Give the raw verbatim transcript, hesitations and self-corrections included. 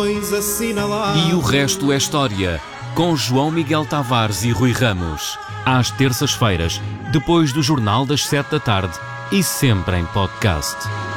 milhões assinalados. E o resto é história, com João Miguel Tavares e Rui Ramos. Às terças-feiras, depois do Jornal das Sete da Tarde e sempre em podcast.